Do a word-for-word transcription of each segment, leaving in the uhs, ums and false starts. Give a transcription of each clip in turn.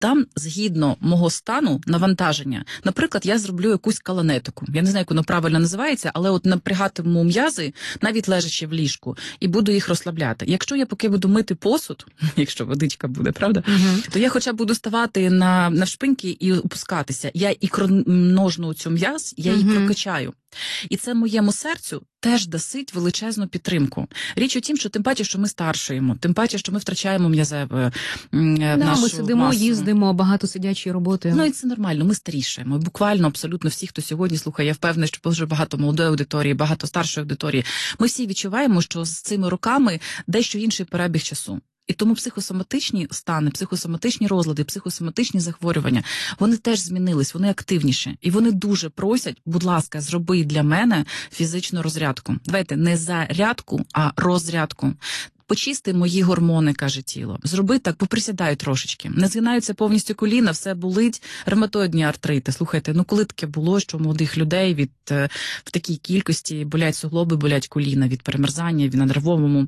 там, згідно мого стану, навантаження, наприклад, я зроблю якусь каланетику. Я не знаю, як воно правильно називається, але от напрягатиму м'язи, навіть лежачи в ліжку, і буду їх розслабляти. Якщо я поки буду мити посуд, якщо водичка буде, правда, угу. то я хоча б буду ставати на, на шпиньки і опускатися. Я ікроножну цю м'яз, я її угу. прокачаю. І це моєму серцю теж дасить величезну підтримку. Річ у тім, що тим паче, що ми старшуємо, тим паче, що ми втрачаємо м'язеве да, нашу ми сидимо, масу. їздимо, багато сидячої роботи. Ну і це нормально, ми старішаємо. Буквально абсолютно всі, хто сьогодні слухає, я впевнена, що дуже багато молодої аудиторії, багато старшої аудиторії. Ми всі відчуваємо, що з цими роками дещо інший перебіг часу. І тому психосоматичні стани, психосоматичні розлади, психосоматичні захворювання, вони теж змінились, вони активніші. І вони дуже просять, будь ласка, зроби для мене фізичну розрядку. Давайте не зарядку, а розрядку. Почисти мої гормони, каже тіло. Зроби так, поприсідай трошечки. Не згинаються повністю коліна, все болить, ревматоїдні артрити. Слухайте, ну коли таке було, що у молодих людей від в такій кількості болять суглоби, болять коліна від перемерзання, від на нервовому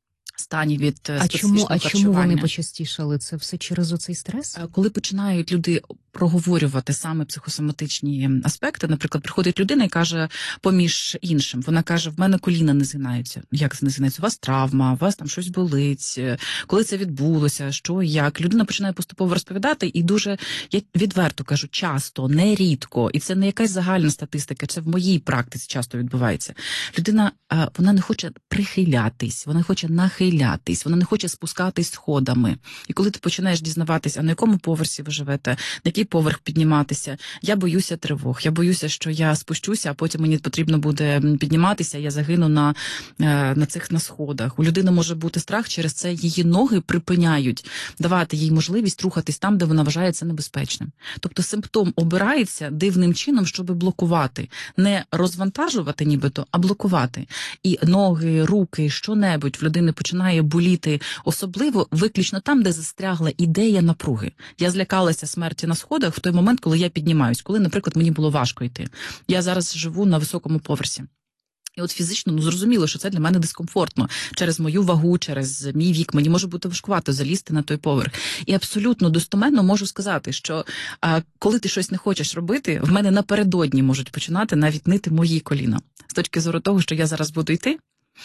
стані від а чому, а чому вони почастішали? Це все через оцей стрес? Коли починають люди проговорювати саме психосоматичні аспекти, наприклад, приходить людина і каже, поміж іншим, вона каже, в мене коліна не згинаються. Як це не згинаються? У вас травма, у вас там щось болить, коли це відбулося, що, як. Людина починає поступово розповідати і дуже, я відверто кажу, часто, нерідко, і це не якась загальна статистика, це в моїй практиці часто відбувається. Людина, вона не хоче прихилятись, вона хоче нахилятись, вона не хоче спускатись сходами. І коли ти починаєш дізнаватись, а на якому поверсі ви живете, на який поверх підніматися, я боюся тривог, я боюся, що я спущуся, а потім мені потрібно буде підніматися, я загину на, на цих на сходах. У людини може бути страх, через це її ноги припиняють давати їй можливість рухатись там, де вона вважає це небезпечним. Тобто симптом обирається дивним чином, щоб блокувати. Не розвантажувати нібито, а блокувати. І ноги, руки, що-небудь в людини починає боліти, особливо виключно там, де застрягла ідея напруги. Я злякалася смерті на сходах в той момент, коли я піднімаюсь, коли, наприклад, мені було важко йти. Я зараз живу на високому поверсі. І от фізично, ну, зрозуміло, що це для мене дискомфортно. Через мою вагу, через мій вік, мені може бути важкувато залізти на той поверх. І абсолютно достоменно можу сказати, що а, коли ти щось не хочеш робити, в мене напередодні можуть починати навіть нити мої коліна. З точки зору того, що я зараз буду йти,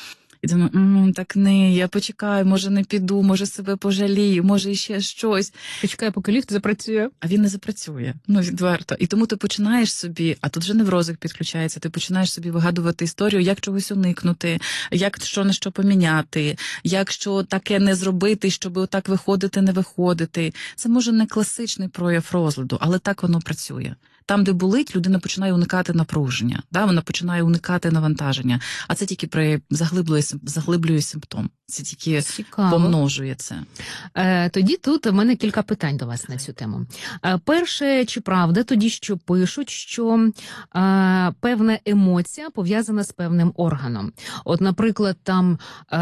і думаю, М, так не, я почекаю, може не піду, може себе пожалію, може іще щось. Почекаю, поки ліфт запрацює. А він не запрацює, ну відверто. І тому ти починаєш собі, а тут же неврозик підключається, ти починаєш собі вигадувати історію, як чогось уникнути, як що на що поміняти, як що таке не зробити, щоб отак виходити, не виходити. Це може не класичний прояв розладу, але так воно працює. Там, де болить, людина починає уникати напруження, да? Вона починає уникати навантаження, а це тільки при заглиблює, заглиблює симптом, це тільки Цікаво. помножує це. Е, тоді тут у мене кілька питань до вас на цю тему. Е, перше, чи правда тоді, що пишуть, що е, певна емоція пов'язана з певним органом? От, наприклад, там,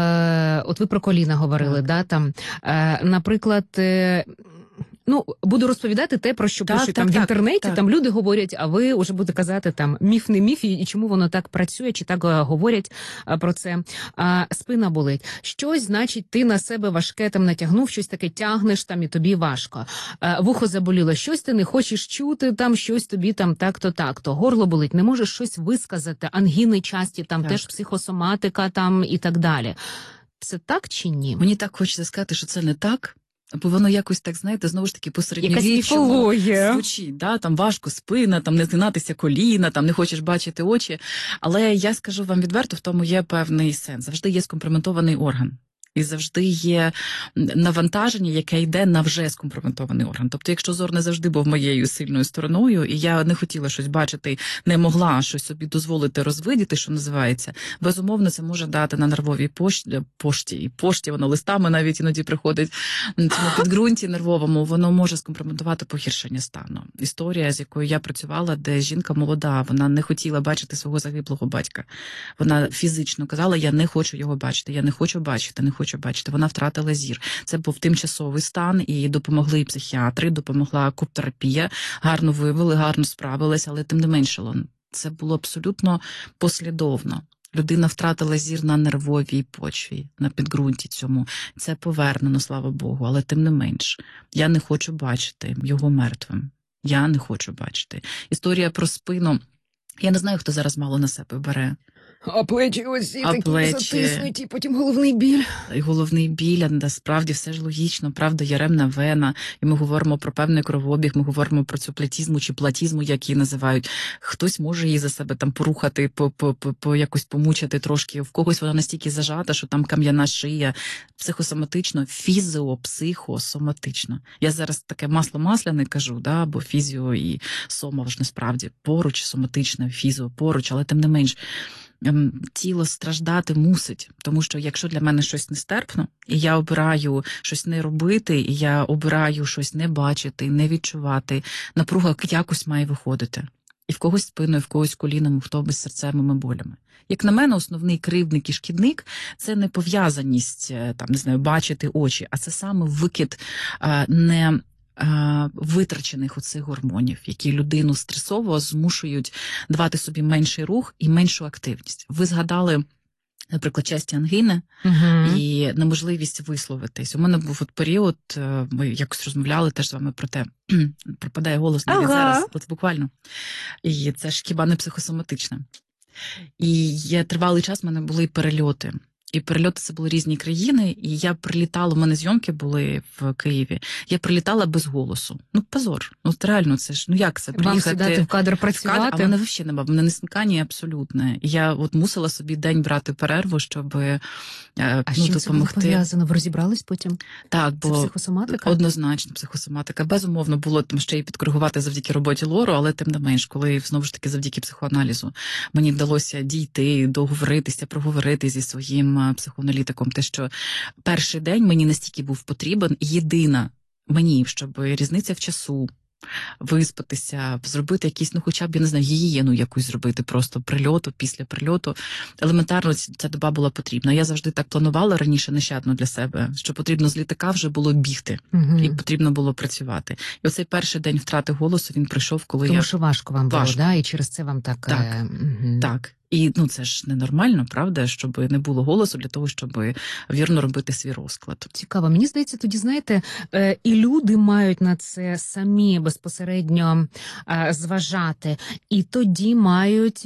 е, от ви про коліна говорили, так. да, там, е, наприклад, е, ну, буду розповідати те, про що так, пишуть так, там так, в інтернеті, так. там люди говорять, а ви вже будете казати там міф, не міф, і, і чому воно так працює, чи так а, говорять а, про це. А, спина болить. Щось, значить, ти на себе важке там натягнув, щось таке тягнеш там і тобі важко. А, вухо заболіло, щось ти не хочеш чути, там щось тобі там так-то, так-то. Горло болить, не можеш щось висказати, ангіни часті, там так. теж психосоматика там і так далі. Це так чи ні? Мені так хочеться сказати, що це не так. Бо воно якось так, знаєте, знову ж таки по-середньовіччому звучить, да? Там важко спина, там не згинатися коліна, там не хочеш бачити очі. Але я скажу вам відверто, в тому є певний сенс. Завжди є скомпрометований орган. І завжди є навантаження, яке йде на вже скомпрометований орган. Тобто, якщо зор не завжди був моєю сильною стороною, і я не хотіла щось бачити, не могла щось собі дозволити розвидіти, що називається, безумовно, це може дати на нервовій пошті, пошті, і пошті, воно листами навіть іноді приходить, на цьому підґрунті нервовому, воно може скомпрометувати погіршення стану. Історія, з якою я працювала, де жінка молода, вона не хотіла бачити свого загиблого батька. Вона фізично казала, я не хочу його бачити, я не хочу бачити, не хочу хочу бачити. Вона втратила зір. Це був тимчасовий стан, і допомогли і психіатри, допомогла куп-терапія, гарно вивели, гарно справились, але тим не менше, це було абсолютно послідовно. Людина втратила зір на нервовій почві, на підґрунті цьому. Це повернено, слава Богу, але тим не менш. Я не хочу бачити його мертвим. Я не хочу бачити. Історія про спину. Я не знаю, хто зараз мало на себе бере. А плечі ось а такі плечі... затиснуті, потім головний біль. І головний біль, насправді все ж логічно, правда, яремна вена, і ми говоримо про певний кровообіг, ми говоримо про цю платізму чи платізму, як її називають. Хтось може її за себе там порухати, по, по, по, по якось помучити трошки, в когось вона настільки зажата, що там кам'яна шия, психосоматично, фізіо-психосоматично. Я зараз таке масло-масляне кажу, да, бо фізіо і сома ж насправді поруч, соматичне, фізіо поруч, але тим не менш, тіло страждати мусить, тому що якщо для мене щось нестерпно, і я обираю щось не робити, і я обираю щось не бачити, не відчувати, напруга якось має виходити. І в когось спиною, в когось коліном, в когось серцевими болями. Як на мене, основний кривдник і шкідник – це не пов'язаність, там, не знаю, бачити очі, а це саме викид а, не витрачених оцих гормонів, які людину стресово змушують давати собі менший рух і меншу активність. Ви згадали, наприклад, часті ангіни uh-huh. і неможливість висловитись. У мене був от період, ми якось розмовляли теж з вами про те, пропадає голос навіть ага. зараз, от буквально. І це ж хіба не психосоматичне. І є тривалий час в мене були перельоти. І перельоти це були різні країни, і я прилітала, у мене зйомки були в Києві, я прилітала без голосу. Ну, позор. Ну, реально, це ж, ну як це? Вам сідати в кадр працювати? В кадр, а мене взагалі нема, мене несмикання абсолютне. І я от мусила собі день брати перерву, щоб е, а ну, що допомогти. Це було пов'язано? Ви розібрались потім? Так, бо це психосоматика? Однозначно психосоматика. Безумовно, було там ще й підкоригувати завдяки роботі Лору, але тим не менш, коли знову ж таки завдяки психоаналізу мені вдалося дійти, договоритися, проговорити зі своїм психоаналітиком, те, що перший день мені настільки був потрібен, єдина мені, щоб різниця в часу, виспатися, зробити якісь, ну хоча б, я не знаю, гігієну якусь зробити, просто прильоту, після прильоту. Елементарно ця доба була потрібна. Я завжди так планувала раніше нещадно для себе, що потрібно з літака вже було бігти, угу. і потрібно було працювати. І оцей перший день втрати голосу, він прийшов, коли Тому я... Тому що важко вам важко. було, да? І через це вам так... Так, е... угу. так. І ну це ж ненормально, правда, щоб не було голосу для того, щоб вірно робити свій розклад. Цікаво. Мені здається, тоді, знаєте, і люди мають на це самі безпосередньо зважати. І тоді мають...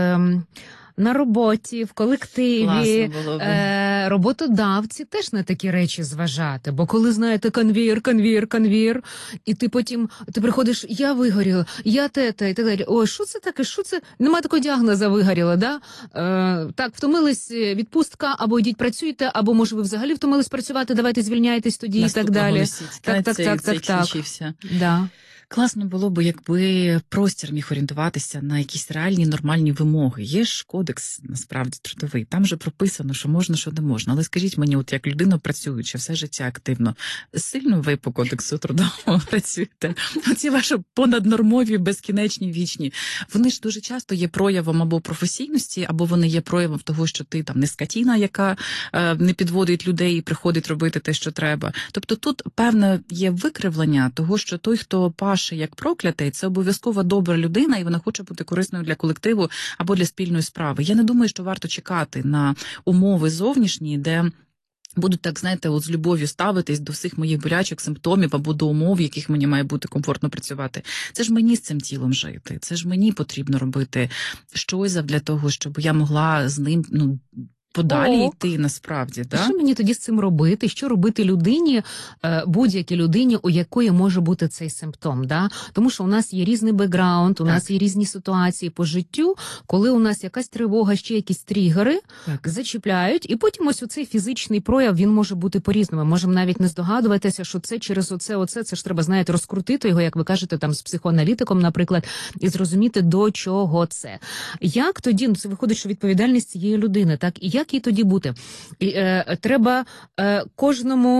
на роботі, в колективі, е, роботодавці теж на такі речі зважати. Бо коли, знаєте, конвір, конвір, конвір, і ти потім, ти приходиш, я вигоріла, я те-те, і так далі. Ой, що це таке, що це? Нема такого діагноза вигоріла, да? Е, так, втомились, відпустка, або йдіть працюйте, або, може, ви взагалі втомились працювати, давайте звільняйтесь тоді і так далі. Висіть. Так, так, цей, так, цей так, так. Да. Класно було б, якби простір міг орієнтуватися на якісь реальні нормальні вимоги. Є ж кодекс, насправді, трудовий. Там же прописано, що можна, що не можна. Але скажіть мені, от як людина працююча, все життя активно, сильно ви по кодексу трудового працюєте? Оці ваші понаднормові, безкінечні, вічні, вони ж дуже часто є проявом або професійності, або вони є проявом того, що ти там не скотіна, яка е, не підводить людей і приходить робити те, що треба. Тобто тут, певне, є викривлення того, що той, хто паш як проклятий, це обов'язково добра людина, і вона хоче бути корисною для колективу або для спільної справи. Я не думаю, що варто чекати на умови зовнішні, де будуть, так, знаєте, от з любов'ю ставитись до всіх моїх болячок, симптомів або до умов, в яких мені має бути комфортно працювати. Це ж мені з цим тілом жити, це ж мені потрібно робити щось для того, щоб я могла з ним, ну, подалі О, йти, насправді. Так? Що мені тоді з цим робити? Що робити людині, будь-якій людині, у якої може бути цей симптом? Да? Тому що у нас є різний бекграунд, у так. нас є різні ситуації по життю, коли у нас якась тривога, ще якісь тригери так. зачіпляють, і потім ось оцей фізичний прояв, він може бути по-різному. Можемо навіть не здогадуватися, що це через оце, оце, це ж треба, знаєте, розкрутити його, як ви кажете, там з психоаналітиком, наприклад, і зрозуміти, до чого це. Як тоді, ну, це виходить, що відповідальність цієї людини, так? І як їй тоді бути? І, е, треба е, кожному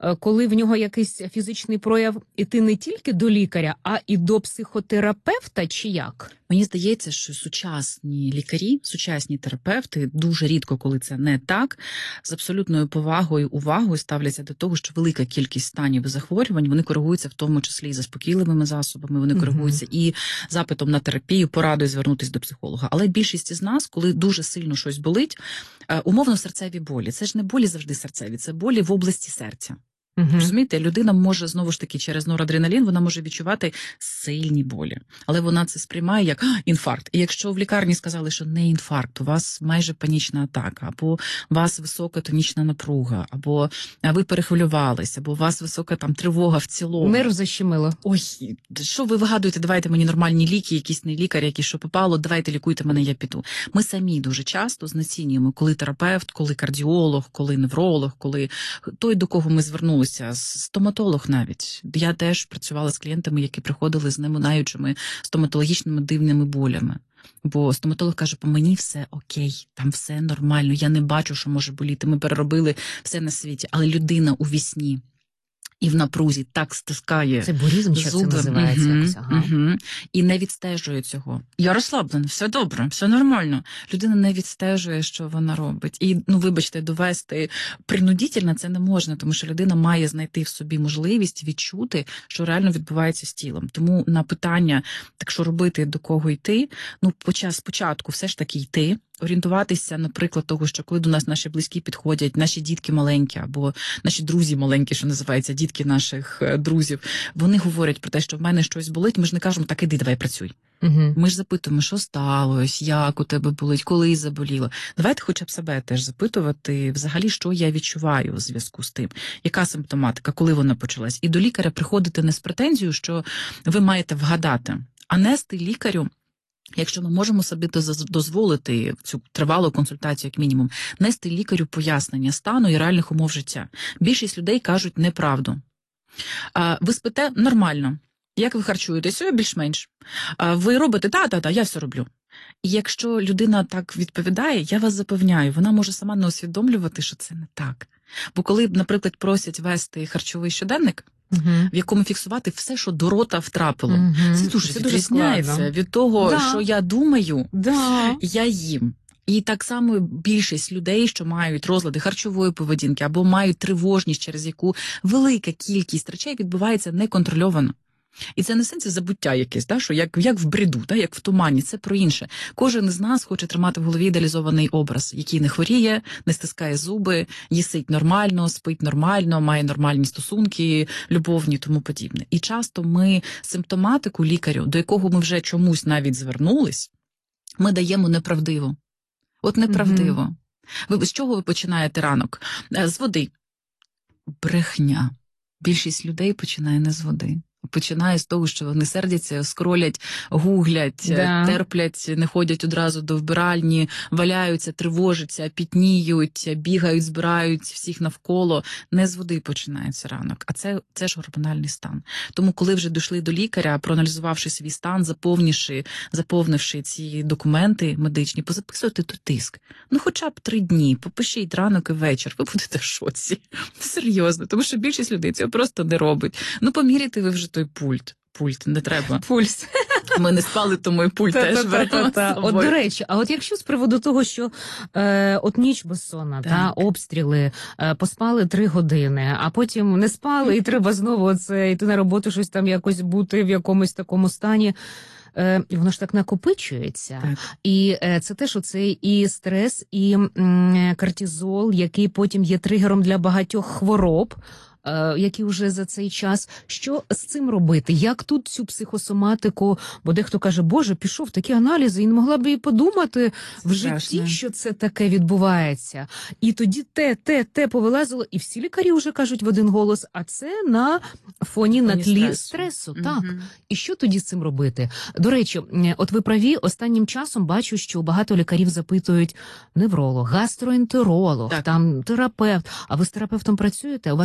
е, коли в нього якийсь фізичний прояв, іти не тільки до лікаря, а і до психотерапевта, чи як? Мені здається, що сучасні лікарі, сучасні терапевти, дуже рідко, коли це не так, з абсолютною повагою, увагою ставляться до того, що велика кількість станів і захворювань, вони коригуються в тому числі і заспокійливими засобами, вони коригуються mm-hmm. і запитом на терапію, порадою звернутися до психолога. Але більшість із нас, коли дуже сильно щось болить, умовно серцеві болі, це ж не болі завжди серцеві, це болі в області серця. Угу. Розумієте, людина може, знову ж таки, через норадреналін, вона може відчувати сильні болі, але вона це сприймає як інфаркт. І якщо в лікарні сказали, що не інфаркт, у вас майже панічна атака, або у вас висока тонічна напруга, або ви перехвилювалися, або у вас висока там тривога в цілому. Нерв защемило. Ой, що ви вигадуєте, давайте мені нормальні ліки, якийсь не лікар, який що попало, давайте лікуйте мене, я піду. Ми самі дуже часто знецінюємо, коли терапевт, коли кардіолог, коли невролог, коли той, до кого ми звернулися, стоматолог навіть. Я теж працювала з клієнтами, які приходили з неминаючими стоматологічними дивними болями. Бо стоматолог каже, по мені все окей, там все нормально, я не бачу, що може боліти, ми переробили все на світі. Але людина у вісні і в напрузі так стискає це бурізм, що зуби. Це називається. Угу, якось, ага. угу. І не відстежує цього. Я розслаблена, все добре, все нормально. Людина не відстежує, що вона робить. І, ну, вибачте, довести принудительно це не можна, тому що людина має знайти в собі можливість відчути, що реально відбувається з тілом. Тому на питання, так що робити, до кого йти, ну, спочатку все ж таки йти, орієнтуватися, наприклад, того, що коли до нас наші близькі підходять, наші дітки маленькі, або наші друзі маленькі, що називається, дітки наших друзів, вони говорять про те, що в мене щось болить, ми ж не кажемо, так іди, давай працюй. Угу. Ми ж запитуємо, що сталося, як у тебе болить, коли заболіло. Давайте хоча б себе теж запитувати, взагалі, що я відчуваю у зв'язку з тим, яка симптоматика, коли вона почалась. І до лікаря приходити не з претензією, що ви маєте вгадати, а нести лікарю, якщо ми можемо собі дозволити в цю тривалу консультацію, як мінімум, нести лікарю пояснення стану і реальних умов життя. Більшість людей кажуть неправду. Ви спите нормально. Як ви харчуєтеся? Більш-менш. Ви робите та-та-та, я все роблю. І якщо людина так відповідає, я вас запевняю, вона може сама не усвідомлювати, що це не так. Бо коли, наприклад, просять вести харчовий щоденник, Uh-huh. в якому фіксувати все, що до рота втрапило. Uh-huh. Це дуже відрізняється від того, да. що я думаю, да. я їм. І так само більшість людей, що мають розлади харчової поведінки або мають тривожність, через яку велика кількість речей відбувається неконтрольовано. І це не сенсі забуття якесь, да, що як, як в бреду, да, як в тумані, це про інше. Кожен з нас хоче тримати в голові ідеалізований образ, який не хворіє, не стискає зуби, їсить нормально, спить нормально, має нормальні стосунки, любовні і тому подібне. І часто ми симптоматику лікарю, до якого ми вже чомусь навіть звернулись, ми даємо неправдиво. От неправдиво. Mm-hmm. Ви з чого ви починаєте ранок? З води. Брехня. Більшість людей починає не з води. Починає з того, що вони сердяться, скролять, гуглять, да. терплять, не ходять одразу до вбиральні, валяються, тривожаться, пітніють, бігають, збирають всіх навколо. Не з води починається ранок, а це, це ж гормональний стан. Тому коли вже дійшли до лікаря, проаналізувавши свій стан, заповнивши, заповнивши ці документи медичні, позаписуйте тут тиск. Ну хоча б три дні, попишіть ранок і вечір, ви будете в шоці. Серйозно, тому що більшість людей цього просто не робить. Ну поміряйте ви вже той пульт. Пульт, не треба. Пульс. Ми не спали, тому і пульт теж беремо з собою. От, до речі, а от якщо з приводу того, що е, от ніч безсонна, та, обстріли, е, поспали три години, а потім не спали, і треба знову оце, йти на роботу, щось там якось бути в якомусь такому стані, е, воно ж так накопичується. Так. І е, це теж оцей і стрес, і м, кортизол, який потім є тригером для багатьох хвороб, які вже за цей час. Що з цим робити? Як тут цю психосоматику? Бо дехто каже, боже, пішов такі аналізи, і не могла б і подумати в житті, що це таке відбувається. І тоді те, те, те повилазило, і всі лікарі вже кажуть в один голос, а це на фоні, на тлі стресу. стресу. Угу. Так. І що тоді з цим робити? До речі, от ви праві, останнім часом бачу, що багато лікарів запитують невролог, гастроентеролог, так. там терапевт. А ви з терапевтом працюєте? У вас є психотерапевт?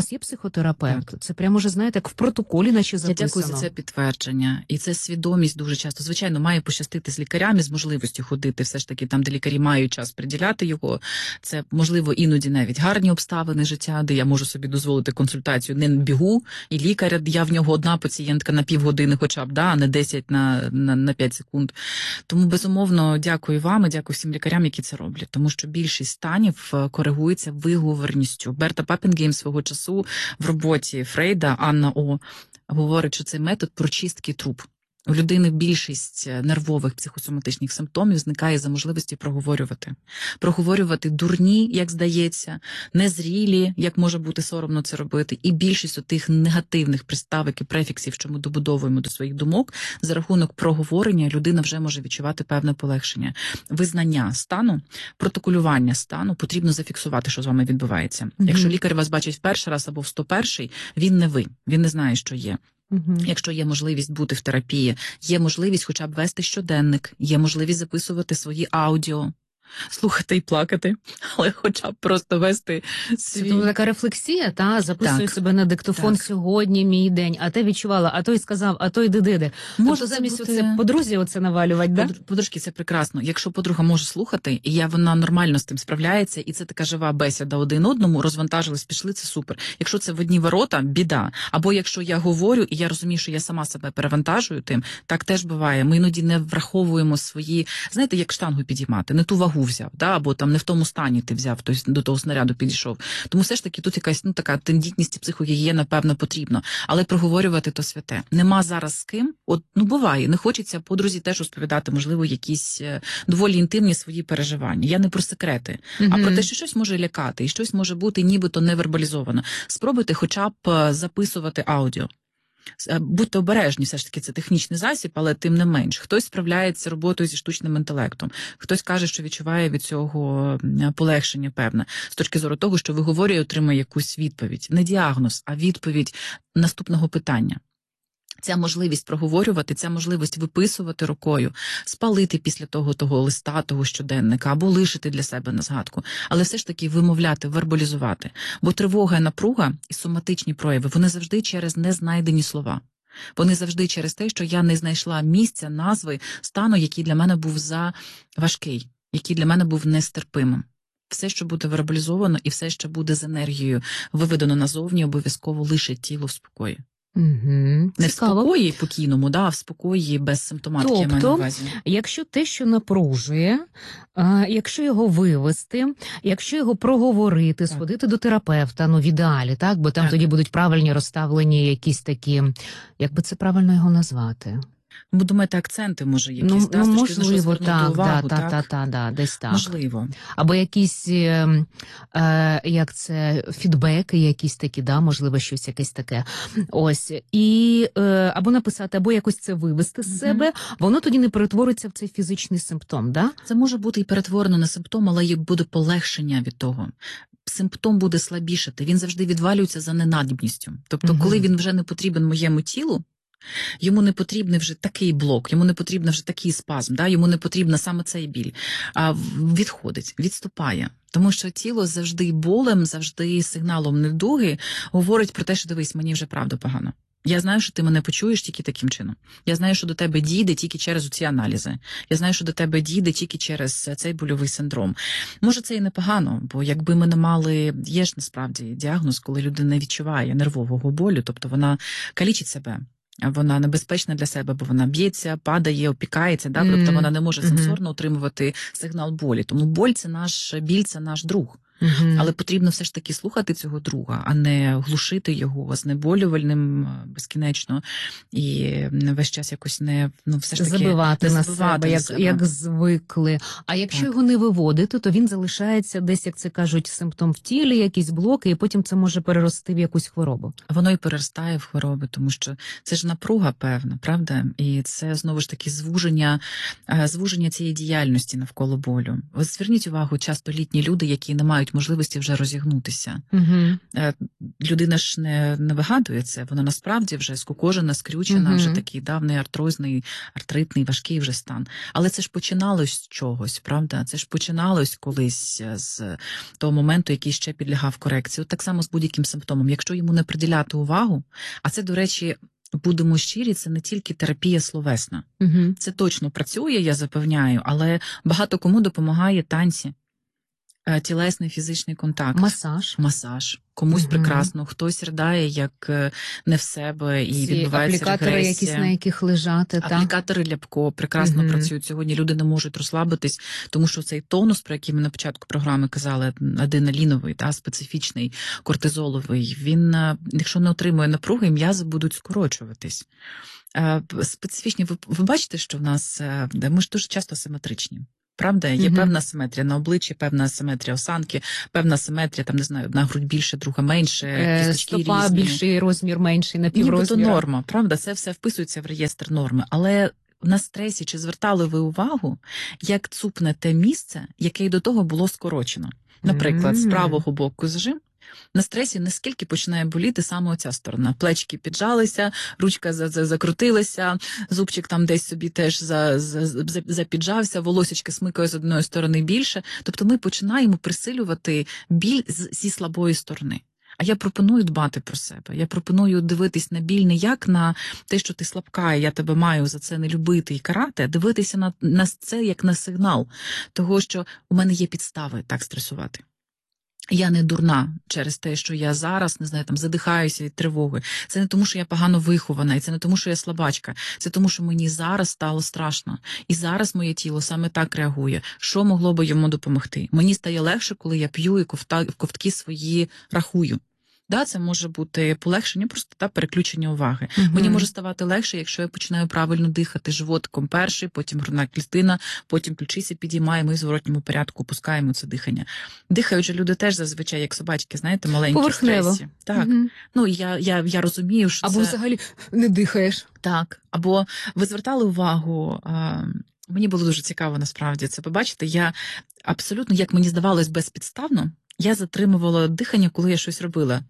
психотерапевт. Це прямо вже, знаєте, як в протоколі наче записано. Я дякую за це підтвердження. І це свідомість дуже часто. Звичайно, має пощастити з лікарями, з можливістю ходити все ж таки там, де лікарі мають час приділяти його. Це, можливо, іноді навіть гарні обставини життя, де я можу собі дозволити консультацію не на бігу, і лікар, я в нього одна пацієнтка на півгодини хоча б, да, а не десять на, на, на п'ять секунд. Тому, безумовно, дякую вам і дякую всім лікарям, які це роблять. Тому що більшість станів коригується виговорністю. Берта Паппенгейм свого часу в роботі Фрейда, Анна О, говорить, що цей метод прочистки труб. У людини більшість нервових психосоматичних симптомів зникає за можливості проговорювати. Проговорювати дурні, як здається, незрілі, як може бути соромно це робити, і більшість тих негативних приставок і префіксів, що ми добудовуємо до своїх думок, за рахунок проговорення людина вже може відчувати певне полегшення. Визнання стану, протоколювання стану потрібно зафіксувати, що з вами відбувається. Mm-hmm. Якщо лікар вас бачить в перший раз або в сто перший, він не ви, він не знає, що є. Угу. Якщо є можливість бути в терапії, є можливість хоча б вести щоденник, є можливість записувати свої аудіо, слухати і плакати, але хоча б просто вести свій... Це така рефлексія, та? Записую так, себе на диктофон так. Сьогодні мій день, а те відчувала, а той сказав, а той диди. Може тобто, замість бути... оце подрузі оце навалювати, да? Подружки, це прекрасно. Якщо подруга може слухати, і я, вона нормально з тим справляється, і це така жива бесіда один одному, розвантажились, пішли, це супер. Якщо це в одні ворота, біда. Або якщо я говорю, і я розумію, що я сама себе перевантажую тим, так теж буває. Ми іноді не враховуємо свої, знаєте, як штангу підіймати, не ту вагу взяв, да, або там не в тому стані ти взяв, тобто до того снаряду підійшов. Тому все ж таки тут якась, ну, така тендітність і психогігієна, певно, потрібно. Але проговорювати то святе. Нема зараз з ким. От, ну, буває, не хочеться подрузі теж розповідати, можливо, якісь доволі інтимні свої переживання. Я не про секрети, mm-hmm. а про те, що щось може лякати, і щось може бути нібито невербалізовано. Спробуйте хоча б записувати аудіо. Будьте обережні, все ж таки це технічний засіб, але тим не менш. Хтось справляється роботою зі штучним інтелектом, хтось каже, що відчуває від цього полегшення певне, з точки зору того, що виговорює і отримує якусь відповідь. Не діагноз, а відповідь наступного питання. Ця можливість проговорювати, ця можливість виписувати рукою, спалити після того того листа, того щоденника, або лишити для себе на згадку. Але все ж таки вимовляти, вербалізувати. Бо тривога, напруга і соматичні прояви, вони завжди через незнайдені слова. Вони завжди через те, що я не знайшла місця, назви, стану, який для мене був заважкий, який для мене був нестерпимим. Все, що буде вербалізовано і все, що буде з енергією виведено назовні, обов'язково лишить тіло в спокої. Угу. Не в спокої покійному, да, а в спокої без симптоматики, тобто, я маю на увазі. Якщо те, що напружує, а, якщо його вивести, якщо його проговорити, так. сходити до терапевта, ну в ідеалі, так, бо там так. тоді будуть правильні розставлені якісь такі, як би це правильно його назвати? Ви думаєте, акценти, може, якісь? Ну, да, ну можливо, так, увагу, да, так? Та, та, та, десь так. Можливо. Або якісь, е, е, як це, фідбеки якісь такі, да, можливо, щось якесь таке. Ось. І, е, або написати, або якось це вивести з mm-hmm. себе, воно тоді не перетвориться в цей фізичний симптом, да? Це може бути і перетворено на симптом, але буде полегшення від того. Симптом буде слабішати, він завжди відвалюється за ненадібністю. Тобто, mm-hmm. коли він вже не потрібен моєму тілу, йому не потрібний вже такий блок, йому не потрібен вже такий спазм, да? Йому не потрібна саме цей біль. А відходить, відступає. Тому що тіло завжди болем, завжди сигналом недуги говорить про те, що дивись, мені вже правда погано. Я знаю, що ти мене почуєш тільки таким чином. Я знаю, що до тебе дійде тільки через ці аналізи. Я знаю, що до тебе дійде тільки через цей больовий синдром. Може, це і непогано, бо якби ми не мали, є ж насправді діагноз, коли людина не відчуває нервового болю, тобто вона калічить себе. Вона небезпечна для себе, бо вона б'ється, падає, опікається, да? Тобто вона не може сенсорно отримувати сигнал болі. Тому боль – це наш, біль – це наш друг. Uh-huh. Але потрібно все ж таки слухати цього друга, а не глушити його знеболювальним безкінечно і весь час якось не, ну, все ж таки забивати не на забивати себе, на як, себе. як звикли. А якщо так. його не виводити, то він залишається десь, як це кажуть, симптом в тілі, якісь блоки, і потім це може перерости в якусь хворобу. Воно і переростає в хвороби, тому що це ж напруга певна, правда? І це знову ж таки звуження, звуження цієї діяльності навколо болю. Ось зверніть увагу, часто літні люди, які не мають мають можливості вже розігнутися. Угу. Людина ж не, не вигадує це, вона насправді вже скукожена, скрючена, угу. вже такий давний артрозний, артритний, важкий вже стан. Але це ж починалось з чогось, правда? Це ж починалось колись з того моменту, який ще підлягав корекції. От так само з будь-яким симптомом. Якщо йому не приділяти увагу, а це, до речі, будемо щирі, це не тільки терапія словесна. Угу. Це точно працює, я запевняю, але багато кому допомагає танці, тілесний фізичний контакт. Масаж. Масаж. Комусь угу. прекрасно, хтось ридає, як не в себе, і ці відбувається аплікатори, регресія. якісь на яких лежати. Аплікатори та? Ляпко прекрасно угу. працюють сьогодні. Люди не можуть розслабитись, тому що цей тонус, про який ми на початку програми казали, адреналіновий, та, специфічний, кортизоловий, він, якщо не отримує напруги, м'язи будуть скорочуватись. Специфічні, ви, ви бачите, що в нас, ми ж дуже часто симетричні. Правда, є mm-hmm. певна симетрія на обличчі, певна симетрія осанки, певна симетрія, там, не знаю, одна грудь більше, друга менше, е, кісточки стопа різні. Більший розмір, менший, на піврозміра. Нібито норма, правда, це все вписується в реєстр норми. Але на стресі чи звертали ви увагу, як цупне те місце, яке й до того було скорочено? Наприклад, mm-hmm. з правого боку зажим. На стресі наскільки починає боліти саме оця сторона. Плечики піджалися, ручка закрутилася, зубчик там десь собі теж запіджався, волосечки смикає з одної сторони більше. Тобто ми починаємо присилювати біль зі слабої сторони. А я пропоную дбати про себе. Я пропоную дивитись на біль не як на те, що ти слабка, і я тебе маю за це не любити і карати, а дивитися на, на це як на сигнал того, що у мене є підстави так стресувати. Я не дурна через те, що я зараз, не знаю, там задихаюся від тривоги. Це не тому, що я погано вихована, і це не тому, що я слабачка. Це тому, що мені зараз стало страшно. І зараз моє тіло саме так реагує. Що могло би йому допомогти? Мені стає легше, коли я п'ю і ковта, ковтки свої рахую. Да, це може бути полегшення, просто та переключення уваги. Uh-huh. Мені може ставати легше, якщо я починаю правильно дихати животиком перший, потім грудна клітина, потім ключиця підіймаємо і в зворотньому порядку опускаємо це дихання. Дихають же люди теж зазвичай, як собачки, знаєте, маленькі в стресі. Так. Uh-huh. Ну, я, я, я розумію, що Або це... взагалі не дихаєш. Так. Або ви звертали увагу... А... Мені було дуже цікаво, насправді, це побачити. Я абсолютно, як мені здавалось, безпідставно, я затримувала дихання, коли я щось робила.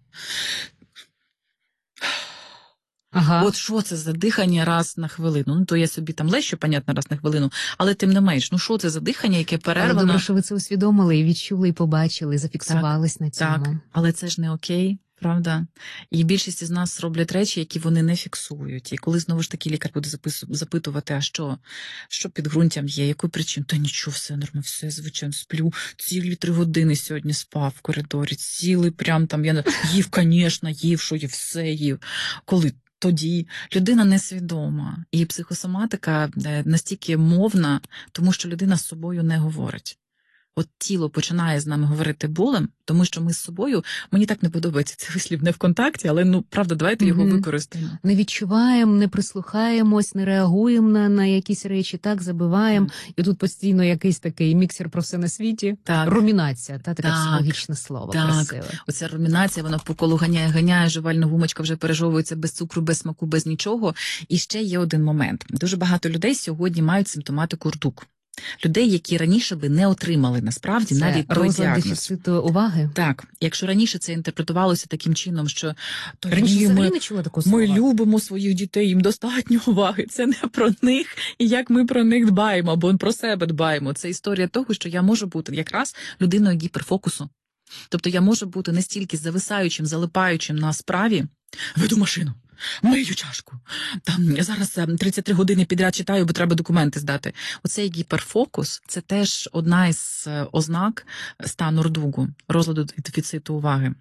Ага. От що це за дихання раз на хвилину? Ну, то я собі там лещу, понятно, раз на хвилину, але тим не менш, ну що це за дихання, яке перервано? Але добре, що ви це усвідомили, і відчули, і побачили, і зафіксувались так, на цьому. Так, але це ж не окей. Правда? І більшість із нас роблять речі, які вони не фіксують. І коли знову ж таки лікар буде запитувати, а що, що під ґрунтям є, яку причину? Та нічого, все нормально, все, звичайно, сплю. Цілі три години сьогодні спав в коридорі, цілий прям там, я їв, звісно, їв, що їв, все їв. Коли? Тоді людина несвідома. І психосоматика настільки мовна, тому що людина з собою не говорить. От тіло починає з нами говорити болем, тому що ми з собою, мені так не подобається цей вислів не в контакті, але, ну, правда, давайте його mm-hmm. використаємо. Не відчуваємо, не прислухаємось, не реагуємо на, на якісь речі, так, забиваємо. Mm. І тут постійно якийсь такий міксер про все на світі. Так. Румінація, та, таке так. психологічне слово так. красиве. Оця румінація, вона по колу ганяє, ганяє, жувальна гумочка вже пережовується без цукру, без смаку, без нічого. І ще є один момент. Дуже багато людей сьогодні мають симптоматику ртуку. Людей, які раніше би не отримали, насправді, це навіть той діагноз. Дефіциту уваги? Так. Якщо раніше це інтерпретувалося таким чином, що раніше ми, не чула такого ми любимо своїх дітей, їм достатньо уваги, це не про них, і як ми про них дбаємо, або про себе дбаємо. Це історія того, що я можу бути якраз людиною гіперфокусу. Тобто я можу бути не стільки зависаючим, залипаючим на справі, веду машину, мию чашку, там я зараз тридцять три години підряд читаю, бо треба документи здати. Оцей гіперфокус – це теж одна із ознак стану ртугу, розладу дефіциту уваги.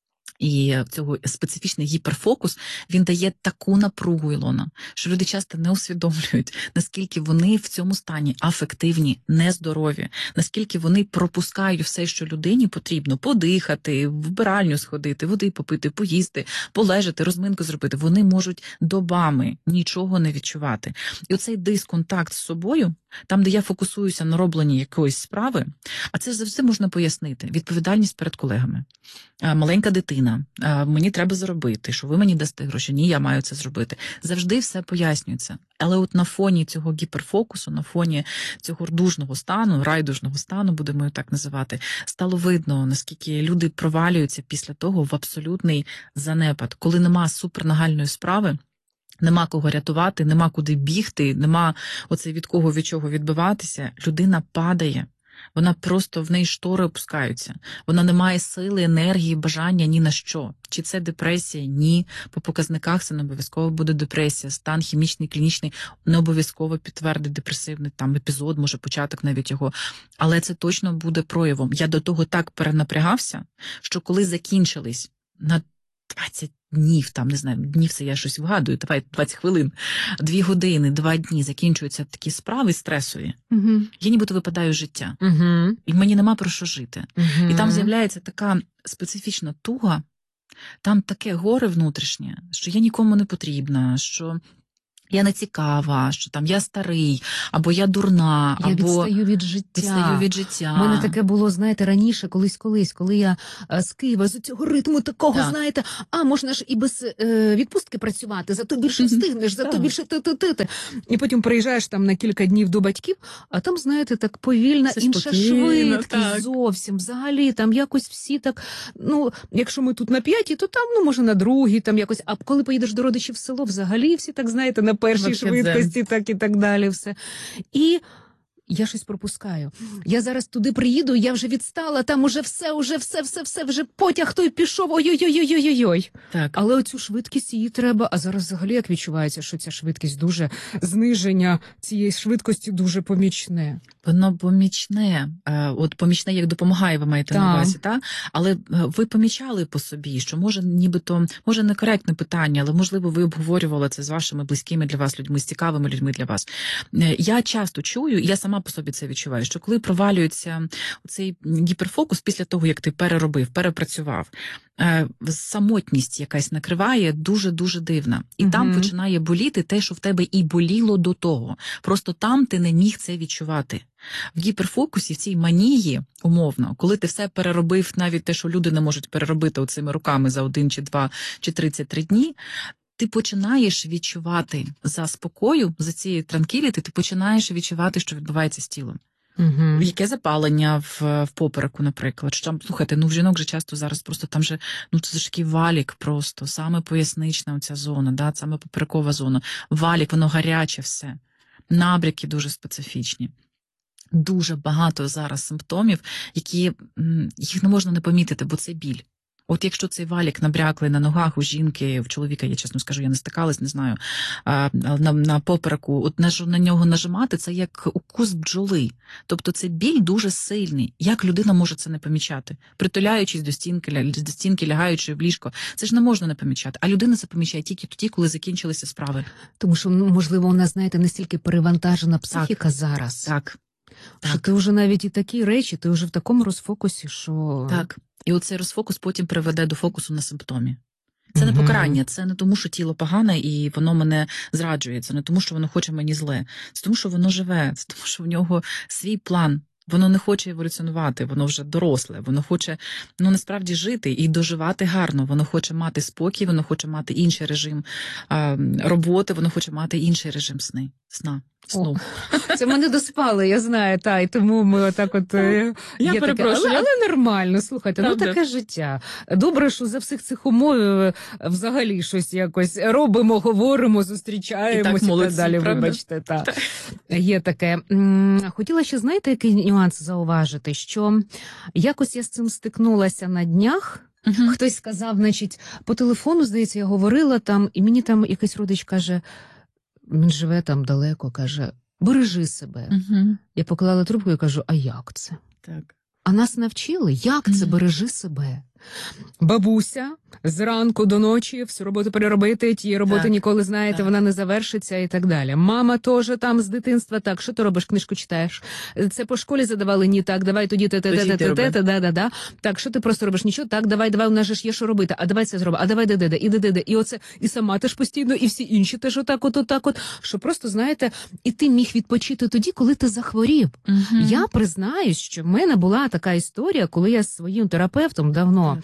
І цього специфічний гіперфокус, він дає таку напругу, Ілона, що люди часто не усвідомлюють, наскільки вони в цьому стані афективні, нездорові, наскільки вони пропускають все, що людині потрібно: подихати, в вбиральню сходити, води попити, поїсти, полежати, розминку зробити. Вони можуть добами нічого не відчувати. І оцей дисконтакт з собою, там, де я фокусуюся на робленні якоїсь справи, а це завжди можна пояснити. Відповідальність перед колегами. Маленька дитина, мені треба заробити, що ви мені дасте гроші, ні, я маю це зробити. Завжди все пояснюється. Але от на фоні цього гіперфокусу, на фоні цього рдужного стану, райдужного стану, будемо його так називати, стало видно, наскільки люди провалюються після того в абсолютний занепад. Коли нема супернагальної справи, нема кого рятувати, нема куди бігти, нема оце від кого, від чого відбиватися, людина падає. Вона просто, в неї штори опускаються. Вона не має сили, енергії, бажання ні на що. Чи це депресія? Ні. По показниках це не обов'язково буде депресія. Стан хімічний, клінічний не обов'язково підтвердить депресивний там епізод, може початок навіть його. Але це точно буде проявом. Я до того так перенапрягався, що коли закінчились на двадцять днів, там, не знаю, днів це я щось вгадую, давай двадцять хвилин, дві години, два дні закінчуються такі справи стресові, Угу. я нібито випадаю з життя. Угу. І мені нема про що жити. Угу. І там з'являється така специфічна туга, там таке горе внутрішнє, що я нікому не потрібна, що я не цікава, що там я старий, або я дурна, Я або відстаю від життя. відстаю від життя. У мене таке було, знаєте, раніше, колись-колись, коли я е, з Києва, з цього ритму такого, Так. знаєте, а можна ж і без е, відпустки працювати, зато більше встигнеш, зато Так. більше ти-ти-ти. І потім приїжджаєш там на кілька днів до батьків, а там, знаєте, так повільна, Все інша спокійно, швидкість так. зовсім. Взагалі, там якось всі так, ну, якщо ми тут на п'ятій, то там, ну, може, на другій, там якось, а коли поїдеш до родичів в село, взагалі всі так, знаєте, на першій Вообще швидкості, так і так далі, все. І я щось пропускаю. Я зараз туди приїду, я вже відстала, там уже все, уже все, все, все, вже потяг той пішов, ой-ой-ой-ой-ой-ой. Так. Але оцю швидкість її треба, а зараз взагалі як відчувається, що ця швидкість дуже, зниження цієї швидкості дуже помічне. Воно помічне, е, от помічне, як допомагає, ви маєте Так. на увазі, так? Але е, ви помічали по собі, що може нібито, може некоректне питання, але можливо ви обговорювали це з вашими близькими для вас людьми, з цікавими людьми для вас. Е, Я часто чую, і я сама по собі це відчуваю, що коли провалюється цей гіперфокус після того, як ти переробив, перепрацював, е, самотність якась накриває дуже-дуже дивна. І Мгм. там починає боліти те, що в тебе і боліло до того. Просто там ти не міг це відчувати. В гіперфокусі, в цій манії, умовно, коли ти все переробив, навіть те, що люди не можуть переробити оцими руками за один, чи два, чи тридцять три дні, ти починаєш відчувати за спокою, за цією транкіліти, ти починаєш відчувати, що відбувається з тілом. Угу. Яке запалення в, в попереку, наприклад. Що там, слухайте, ну в жінок же часто зараз просто там же, ну це ж такий валік просто, саме пояснична оця зона, да, саме поперекова зона. Валік, воно гаряче все. Набряки дуже специфічні. Дуже багато зараз симптомів, які, м, їх не можна не помітити, бо це біль. От якщо цей валік набряклий на ногах у жінки, в чоловіка, я чесно скажу, я не стикалась, не знаю, а, на, на попереку, от на, на нього нажимати, це як укус бджоли. Тобто це біль дуже сильний. Як людина може це не помічати? Притуляючись до стінки, ля- до стінки, лягаючи в ліжко, це ж не можна не помічати. А людина це помічає тільки тоді, коли закінчилися справи. Тому що, ну, можливо, у нас, знаєте, настільки перевантажена психіка зараз, Так. що Так. ти вже навіть і такі речі, ти вже в такому розфокусі, що... Так. І оцей розфокус потім приведе до фокусу на симптомі. Це не Мгм. покарання, це не тому, що тіло погане і воно мене зраджує, це не тому, що воно хоче мені зле, це тому, що воно живе, це тому, що в нього свій план. Воно не хоче еволюціонувати, воно вже доросле, воно хоче, ну, насправді жити і доживати гарно, воно хоче мати спокій, воно хоче мати інший режим а, роботи, воно хоче мати інший режим сни, сна, сну. Це мене доспали, я знаю, та, і тому ми отак от... е, Я є таке. перепрошую. Але, але нормально, слухайте, Правда. ну таке життя. Добре, що за всіх цих умов е, взагалі щось якось робимо, говоримо, зустрічаємося і так, молодці, далі, правда? вибачте. Та. Є таке. М, Хотіла ще, знаєте, який нюанс зауважити, що якось я з цим стикнулася на днях. Мгм. Хтось сказав, значить, по телефону, здається, я говорила там, і мені там якийсь родич каже, він живе там далеко, каже, бережи себе. Мгм. Я поклала трубку і кажу, а як це? Так. А нас навчили, як це Мгм. бережи себе. Бабуся зранку до ночі всю роботу переробити, тієї роботи Так, ніколи, знаєте, так. вона не завершиться і так далі. Мама теж там з дитинства, так, що ти робиш, книжку читаєш? Це по школі задавали, ні, так, давай тоді те те Тоді те ти те роби. те те да да да Так, що ти просто робиш? Нічого, так, давай, давай, у нас же ж є що робити, а давай це зроби, а давай де де де і де де де і оце, і сама теж постійно, і всі інші теж отак от, отак от, що просто, знаєте, і ти міг відпочити тоді, коли ти захворів. Мгм. Я признаюсь, що в мене була така історія, коли я з своїм терапевтом давно Бо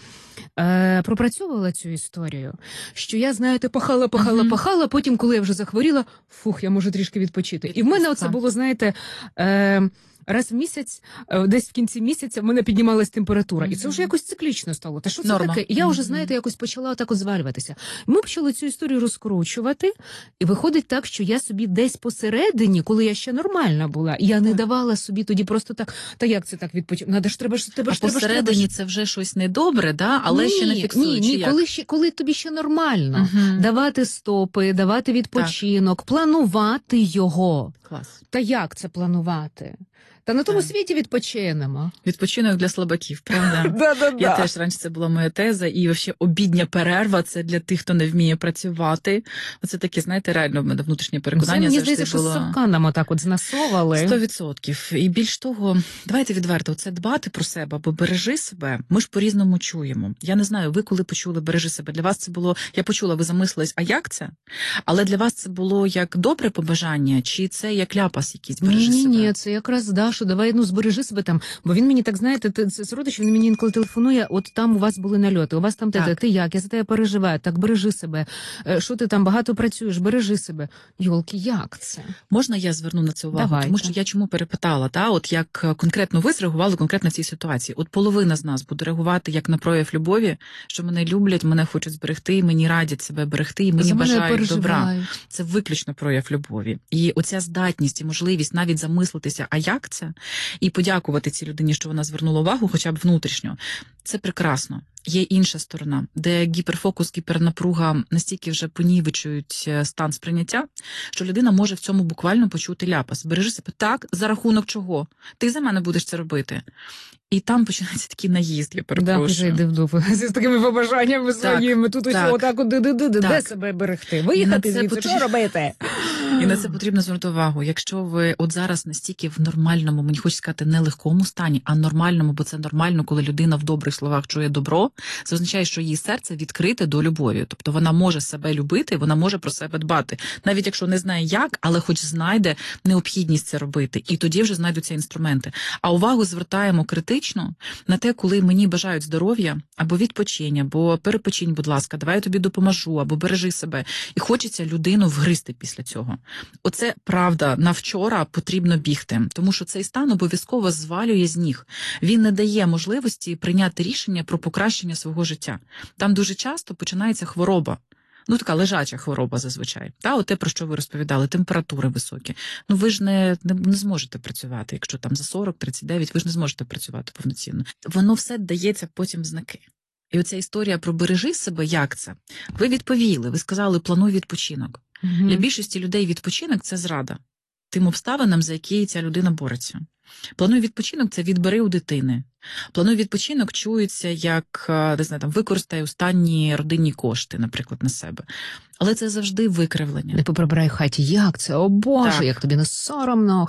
е, пропрацьовувала цю історію, що я, знаєте, пахала, пахала, uh-huh. пахала, потім, коли я вже захворіла, фух, я можу трішки відпочити. І в мене оце було, знаєте, е, раз в місяць, десь в кінці місяця в мене піднімалась температура. Mm-hmm. І це вже якось циклічно стало. Та що це Норма. таке? І я вже, знаєте, якось почала отак звалюватися. Ми почали цю історію розкручувати, і виходить так, що я собі десь посередині, коли я ще нормальна була, я не давала собі тоді просто так, та як це так відпочити? Надо ж, треба ж, тебе а ж, треба посередині треба ж. Це вже щось недобре, да? Але ні, ще не фіксуючи. Ні, ні, як? коли, ще, коли тобі ще нормально. Uh-huh. Давати стопи, давати відпочинок, так. планувати його. Клас. Та як це планувати? Та на тому так. світі відпочинемо. Відпочинок для слабаків, правда? да, да, Я да. теж раніше це була моя теза, і вообще обідня перерва – це для тих, хто не вміє працювати. Оце таке, знаєте, реально в мене внутрішнє переконання це, мені завжди здається, було. Що з соканом отак от знасовували. Сто відсотків. І більш того, давайте відверто, це дбати про себе, або бережи себе, ми ж по-різному чуємо. Я не знаю, ви коли почули бережи себе, для вас це було, я почула, ви замислились, а як це? Але для вас це було як добре побажання, чи це як ляпас якийсь бережи ні, себе? Ні, ні, це якраз, да, що давай, ну, збережи себе там, бо він мені так, знаєте, це з родичів, він мені інколи телефонує, от там у вас були нальоти, у вас там те, ти як, я за тебе переживаю, так бережи себе, що ти там багато працюєш, бережи себе. Йолки, як це? Можна я зверну на це увагу? Давайте. Тому що я чому перепитала, та, от як конкретно ви зреагували конкретно в цій ситуації. От половина з нас буде реагувати як на прояв любові, що мене люблять, мене хочуть зберегти, мені радять себе берегти, і мені бажають добра. Це виключно прояв любові. І оця здатність і можливість навіть замислитися, а як це? І подякувати цій людині, що вона звернула увагу, хоча б внутрішньо. Це прекрасно. Є інша сторона, де гіперфокус, гіпернапруга настільки вже понівечують стан сприйняття, що людина може в цьому буквально почути ляпас. Бережи себе так, за рахунок чого? Ти за мене будеш це робити. І там починається такий наїзд, я перепрошую. Да, йди з такими побажаннями своїми. Тут ось отак, де себе берегти? Виїхати звідси, потрібно... що робити? І на це потрібно звернути увагу. Якщо ви от зараз настільки в нормальному, мені хочеться сказати, не легкому стані, а нормальному, бо це нормально, коли людина в добрих словах чує добро, це означає, що її серце відкрите до любові. Тобто вона може себе любити, вона може про себе дбати. Навіть якщо не знає як, але хоч знайде необхідність це робити. І тоді вже знайдуться інструменти. А увагу звертаємо критично на те, коли мені бажають здоров'я, або відпочиння, або перепочинь, будь ласка, давай я тобі допоможу, або бережи себе. І хочеться людину вгризти після цього. Оце, правда, на вчора потрібно бігти, тому що цей стан обов'язково звалює з ніг. Він не дає можливості прийняти рішення про покращення свого життя. Там дуже часто починається хвороба. Ну, така лежача хвороба зазвичай. Та, от те, про що ви розповідали, температури високі. Ну, ви ж не, не, не зможете працювати. Якщо там за сорок тридцять дев'ять, ви ж не зможете працювати повноцінно. Воно все дається потім в знаки. І оця історія про бережи себе, як це? Ви відповіли, ви сказали, плануй відпочинок. Угу. Для більшості людей відпочинок – це зрада тим обставинам, за які ця людина бореться. Плануй відпочинок – це відбери у дитини. Плануй відпочинок чується як, не знаю, там, використай останні родинні кошти, наприклад, на себе. Але це завжди викривлення. Не поприбирай в хаті. Як це? О Боже, так. Як тобі не соромно.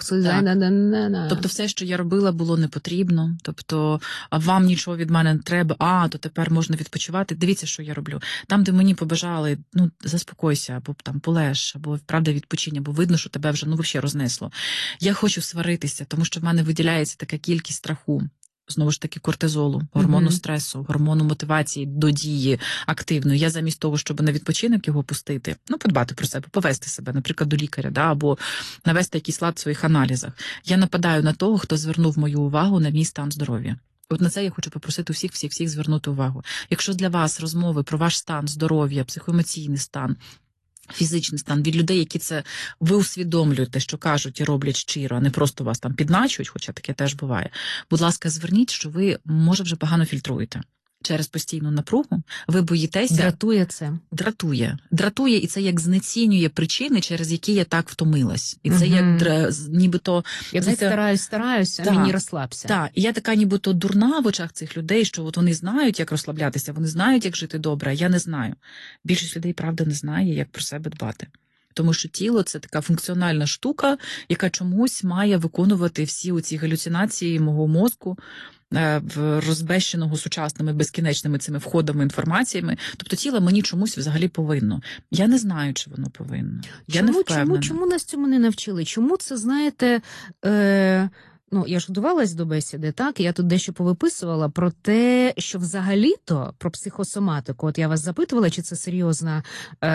Тобто все, що я робила, було не потрібно. Тобто вам нічого від мене не треба, а, то тепер можна відпочивати. Дивіться, що я роблю. Там, де мені побажали, ну, заспокойся, або там полеж, або, правда, відпочинь, або видно, що тебе вже, ну, взагалі рознесло. Я хочу сваритися, тому що в мене виділяється така кількість страху. Знову ж таки, кортизолу, гормону mm-hmm. стресу, гормону мотивації до дії активної. Я замість того, щоб на відпочинок його пустити, ну, подбати про себе, повести себе, наприклад, до лікаря, да, або навести якийсь лад в своїх аналізах. Я нападаю на того, хто звернув мою увагу на мій стан здоров'я. От на це я хочу попросити всіх, всіх, всіх звернути увагу. Якщо для вас розмови про ваш стан здоров'я, психоемоційний стан, фізичний стан від людей, які це ви усвідомлюєте, що кажуть і роблять щиро, а не просто вас там підначують, хоча таке теж буває. Будь ласка, зверніть, що ви, може, вже погано фільтруєте. Через постійну напругу ви боїтеся... Дратує це. Дратує. Дратує, і це як знецінює причини, через які я так втомилась. І це угу. як дра... нібито... Я знаєте, стараюсь, стараюся, а мені розслабся. Так, і я така нібито дурна в очах цих людей, що от вони знають, як розслаблятися, вони знають, як жити добре, а я не знаю. Більшість людей, правда, не знає, як про себе дбати. Тому що тіло – це така функціональна штука, яка чомусь має виконувати всі оці галюцинації мого мозку, розбещеного сучасними безкінечними цими входами, інформаціями. Тобто тіло мені чомусь взагалі повинно. Я не знаю, чи воно повинно. Я чому, не впевнена. Чому, чому нас цьому не навчили? Чому це, знаєте, е, ну, я ж готувалась до бесіди, так, і я тут дещо повиписувала про те, що взагалі-то про психосоматику, от я вас запитувала, чи це серйозна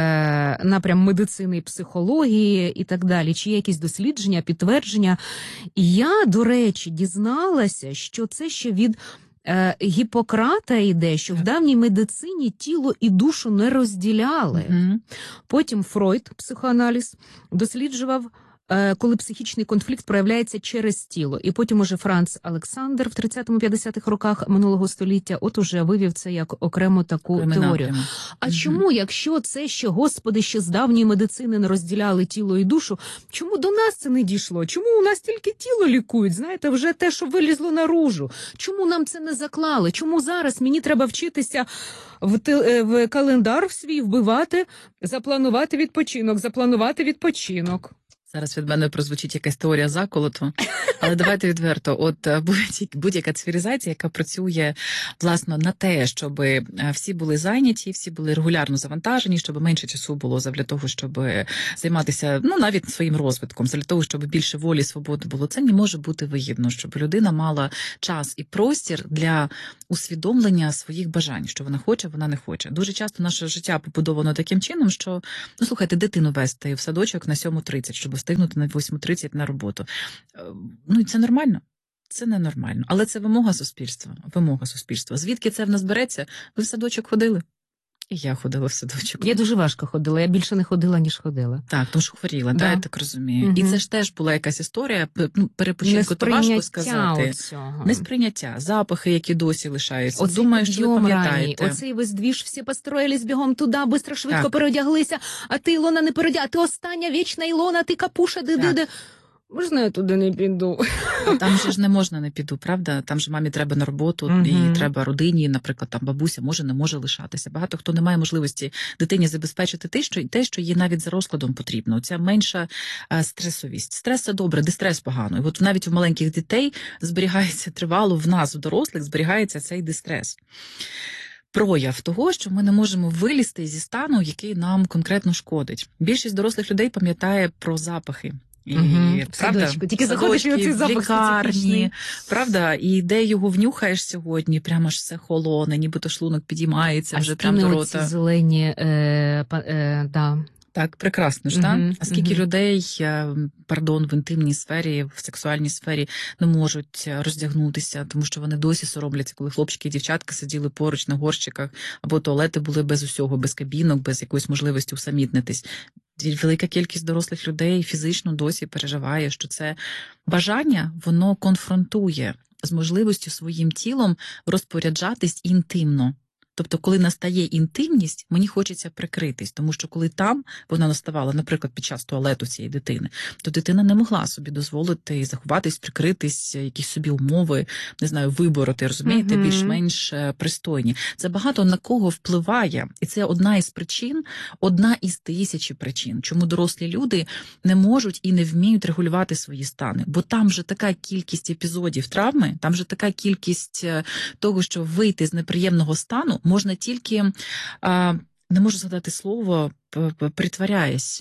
е, напрям медицини і психології і так далі, чи є якісь дослідження, підтвердження. І я, до речі, дізналася, що це ще від е, Гіппократа йде, що в давній медицині тіло і душу не розділяли. Угу. Потім Фройд, психоаналіз, досліджував, коли психічний конфлікт проявляється через тіло. І потім уже Франц Олександр в тридцятих-п'ятдесятих роках минулого століття от уже вивів це як окрему таку Окремий теорію. напрямок. А Мгм. чому, якщо це ще, Господи, ще з давньої медицини не розділяли тіло і душу, чому до нас це не дійшло? Чому у нас тільки тіло лікують? Знаєте, вже те, що вилізло наружу. Чому нам це не заклали? Чому зараз мені треба вчитися в, те- в календар свій вбивати, запланувати відпочинок, запланувати відпочинок? Зараз від мене прозвучить якась теорія заколоту, але давайте відверто. От е, будь- будь-яка цивілізація, яка працює власне на те, щоб е, всі були зайняті, всі були регулярно завантажені, щоб менше часу було для того, щоб займатися, ну, навіть своїм розвитком, для того, щоб більше волі, свободи було, це не може бути вигідно, щоб людина мала час і простір для усвідомлення своїх бажань, що вона хоче, вона не хоче. Дуже часто наше життя побудовано таким чином, що, ну, слухайте, дитину вести в садочок на сьому тридцять, щоб встигнути на восьму тридцять на роботу. Е, Ну, і це нормально. Це ненормально. Але це вимога суспільства. Вимога суспільства. Звідки це в нас береться? Ви в садочок ходили? І я ходила в садочок. Я дуже важко ходила, я більше не ходила, ніж ходила. Так, тому що хворіла, Да. да, я так розумію. Мгм. І це ж теж була якась історія, п- ну, перепочинку то важко сказати. оцього. Несприйняття, запахи, які досі лишаються. Оцей Думаю, що ви підйом ранній, пам'ятаєте. оцей весь двіж, всі построїлись бігом туди, бистро, швидко Так. переодяглися, а ти, Ілона, не переодя, а ти остання вічна Ілона, ти капуша, де-де-де. Можна я туди не піду? Там же ж не можна не піду, правда? Там же мамі треба на роботу, Мгм. і треба родині, наприклад, там бабуся може, не може лишатися. Багато хто не має можливості дитині забезпечити те, що те, що їй навіть за розкладом потрібно. Ця менша а, стресовість. Стрес – це добре, дистрес погано. І от навіть у маленьких дітей зберігається тривало, в нас, у дорослих, зберігається цей дистрес. Прояв того, що ми не можемо вилізти зі стану, який нам конкретно шкодить. Більшість дорослих людей пам'ятає про запахи. І, Мгм. В правда, садочку. Тільки в заходиш, і садочки, оцей в запах лікарні, специфічний. правда, і де його внюхаєш сьогодні, прямо ж все холоне, нібито шлунок підіймається А вже прямо стіни до оці рота. зелені, е, па- е, да. Так, прекрасно ж, Мгм, так? А скільки мгм. людей, е, пардон, в інтимній сфері, в сексуальній сфері не можуть роздягнутися, тому що вони досі соромляться, коли хлопчики і дівчатка сиділи поруч на горщиках, або туалети були без усього, без кабінок, без якоїсь можливості усамітнитись. Велика кількість дорослих людей фізично досі переживає, що це бажання, воно конфронтує з можливістю своїм тілом розпоряджатись інтимно. Тобто, коли настає інтимність, мені хочеться прикритись, тому що коли там вона наставала, наприклад, під час туалету цієї дитини, то дитина не могла собі дозволити заховатись, прикритись, якісь собі умови, не знаю, вибороти, розумієте, Мгм. більш-менш е, пристойні. Це багато на кого впливає, і це одна із причин, одна із тисячі причин, чому дорослі люди не можуть і не вміють регулювати свої стани. Бо там же така кількість епізодів травми, там же така кількість е, того, що вийти з неприємного стану можна тільки, а, не можу згадати слово, п- п- притворяясь.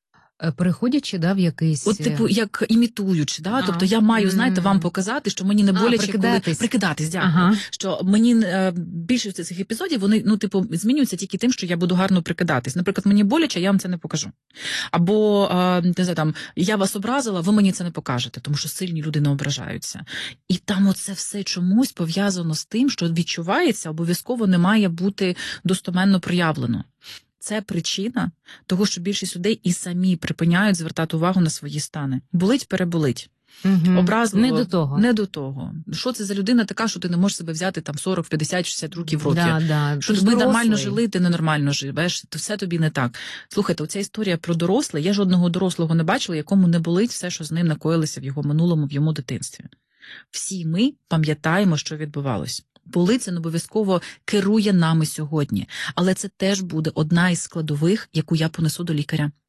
Е, Переходячи, да, в якийсь... От, типу, як імітуючи, да? Ага. Тобто я маю, знаєте, Мгм. вам показати, що мені не А, боляче, прикидатись. коли прикидатись, дякую. Ага. Що мені е, більшість цих епізодів, вони, ну, типу, змінюються тільки тим, що я буду гарно прикидатись. Наприклад, мені боляче, я вам це не покажу. Або, е, не знаю, там, я вас образила, ви мені це не покажете, тому що сильні люди не ображаються. І там оце все чомусь пов'язано з тим, що відчувається, обов'язково не має бути достоменно проявлено. Це причина того, що більшість людей і самі припиняють звертати увагу на свої стани. Болить, переболить. Мгм. Образливо. Не до того. Не до того. Що це за людина така, що ти не можеш себе взяти там сорок, п'ятдесят, шістдесят років в роки? Да, да. Що Ти ж ми нормально дорослий. жили, ти ненормально живеш, то все тобі не так. Слухайте, оця історія про доросле, я жодного дорослого не бачила, якому не болить все, що з ним накоїлося в його минулому, в йому дитинстві. Всі ми пам'ятаємо, що відбувалось. Болить, це не обов'язково керує нами сьогодні. Але це теж буде одна із складових, яку я понесу до лікаря.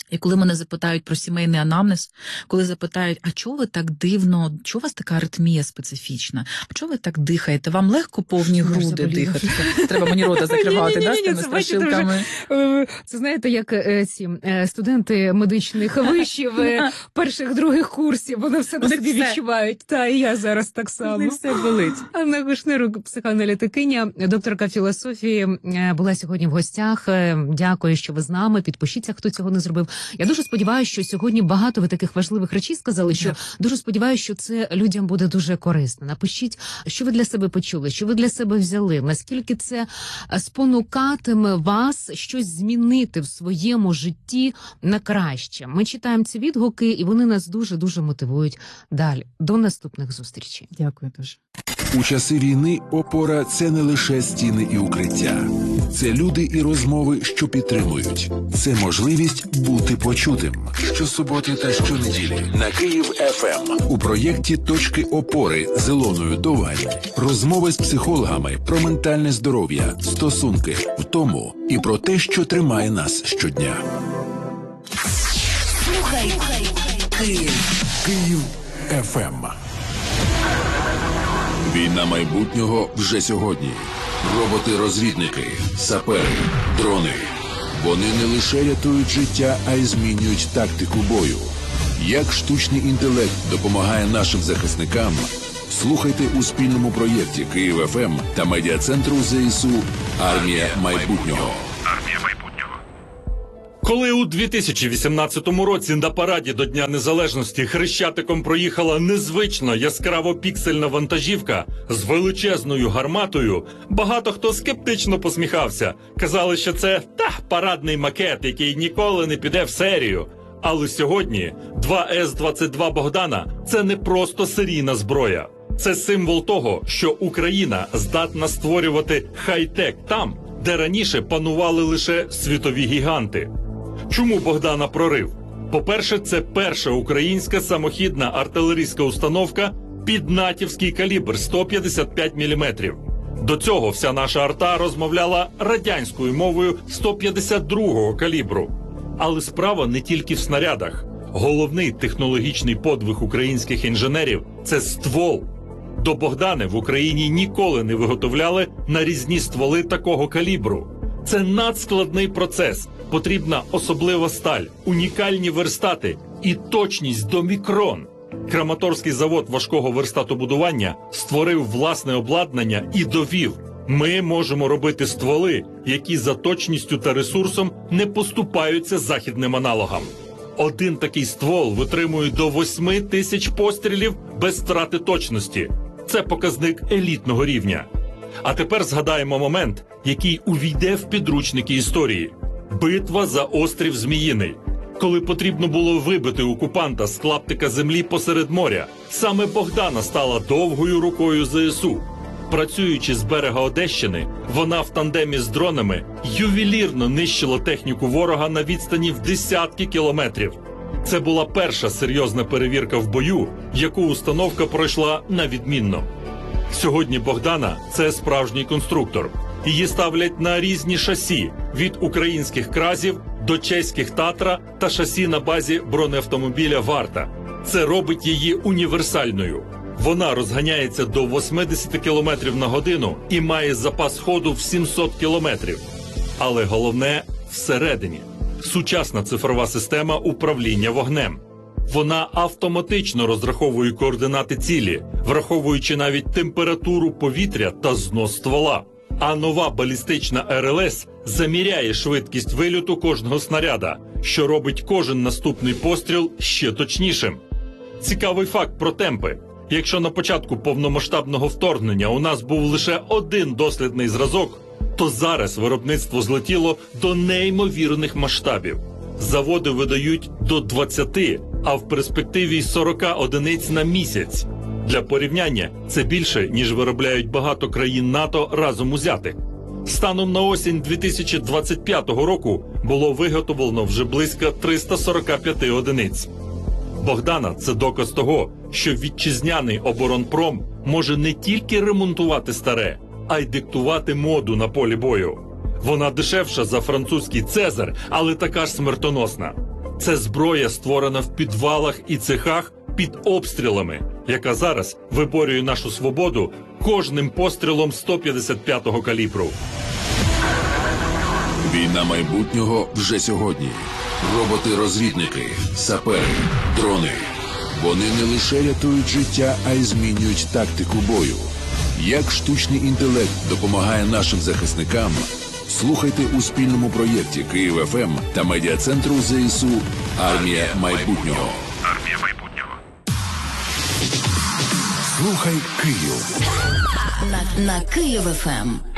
І коли мене запитають про сімейний анамнез, коли запитають, а чого ви так дивно, чого у вас така аритмія специфічна, а чого ви так дихаєте, вам легко повні груди дихати? Треба мені рота закривати, да, з тими страшилками? Це, знаєте, як ці студенти медичних вишів, перших, других курсів, вони все на собі відчувають. Та, і я зараз так само. Не все болить. Анна Кушнирук, психоаналітикиня, докторка філософії, була сьогодні в гостях. Дякую, що ви з нами. Підпишіться, хто цього не зробив. Я дуже сподіваюся, що сьогодні багато ви таких важливих речей сказали, що yeah. дуже сподіваюся, що це людям буде дуже корисно. Напишіть, що ви для себе почули, що ви для себе взяли, наскільки це спонукатиме вас щось змінити в своєму житті на краще. Ми читаємо ці відгуки, і вони нас дуже-дуже мотивують далі. До наступних зустрічей. Дякую дуже. У часи війни опора – це не лише стіни і укриття. Це люди і розмови, що підтримують. Це можливість бути почутим. Щосуботи та щонеділі на Київ-еф ем у проєкті «Точки опори» з Ілоною Довгань. Розмови з психологами про ментальне здоров'я, стосунки, втому і про те, що тримає нас щодня. Слухай, Київ. Київ-еф ем. Війна майбутнього вже сьогодні. Роботи-розвідники, сапери, дрони. Вони не лише рятують життя, а й змінюють тактику бою. Як штучний інтелект допомагає нашим захисникам? Слухайте у спільному проєкті Київ-еф ем та медіа-центру зе ес у «Армія майбутнього». Армія майбутнього. Коли у дві тисячі вісімнадцятому році на параді до Дня Незалежності Хрещатиком проїхала незвична яскраво-піксельна вантажівка з величезною гарматою, багато хто скептично посміхався. Казали, що це та парадний макет, який ніколи не піде в серію. Але сьогодні два ес двадцять два Богдана – це не просто серійна зброя. Це символ того, що Україна здатна створювати хай-тек там, де раніше панували лише світові гіганти. Чому Богдана прорив? По-перше, це перша українська самохідна артилерійська установка під натівський калібр сто п'ятдесят п'ять міліметрів. До цього вся наша арта розмовляла радянською мовою сто п'ятдесят другого калібру. Але справа не тільки в снарядах. Головний технологічний подвиг українських інженерів – це ствол. До Богдани в Україні ніколи не виготовляли нарізні стволи такого калібру. Це надскладний процес. Потрібна особлива сталь, унікальні верстати і точність до мікрон. Краматорський завод важкого верстатобудування створив власне обладнання і довів: ми можемо робити стволи, які за точністю та ресурсом не поступаються західним аналогам. Один такий ствол витримує до восьми тисяч пострілів без втрати точності. Це показник елітного рівня. А тепер згадаємо момент, який увійде в підручники історії. Битва за острів Зміїний. Коли потрібно було вибити окупанта з клаптика землі посеред моря, саме Богдана стала довгою рукою зе ес у. Працюючи з берега Одещини, вона в тандемі з дронами ювелірно нищила техніку ворога на відстані в десятки кілометрів. Це була перша серйозна перевірка в бою, яку установка пройшла на відмінно. Сьогодні Богдана – це справжній конструктор. Її ставлять на різні шасі – від українських кразів до чеських Татра та шасі на базі бронеавтомобіля Варта. Це робить її універсальною. Вона розганяється до вісімдесят кілометрів на годину і має запас ходу в сімсот кілометрів. Але головне – всередині. Сучасна цифрова система управління вогнем. Вона автоматично розраховує координати цілі, враховуючи навіть температуру повітря та знос ствола. А нова балістична ер ел ес заміряє швидкість вильоту кожного снаряда, що робить кожен наступний постріл ще точнішим. Цікавий факт про темпи. Якщо на початку повномасштабного вторгнення у нас був лише один дослідний зразок, то зараз виробництво злетіло до неймовірних масштабів. Заводи видають до двадцяти, а в перспективі сорока одиниць на місяць. Для порівняння, це більше, ніж виробляють багато країн НАТО разом узятих. Станом на осінь дві тисячі двадцять п'ятого року було виготовлено вже близько триста сорок п'ять одиниць. Богдана – це доказ того, що вітчизняний оборонпром може не тільки ремонтувати старе, а й диктувати моду на полі бою. Вона дешевша за французький «Цезар», але така ж смертоносна. Це зброя, створена в підвалах і цехах під обстрілами, яка зараз виборює нашу свободу кожним пострілом сто п'ятдесят п'ятого калібру. Війна майбутнього вже сьогодні. Роботи-розвідники, сапери, дрони. Вони не лише рятують життя, а й змінюють тактику бою. Як штучний інтелект допомагає нашим захисникам, слухайте у спільному проєкті Київ ФМ та медіа-центру ЗСУ «Армія майбутнього». Армія майбутнього. Слухай Київ. На, на Київ ФМ.